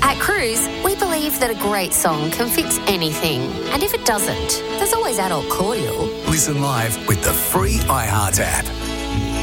At Cruise, we believe that a great song can fix anything. And if it doesn't, there's always adult cordial. Listen live with the free iHeart app.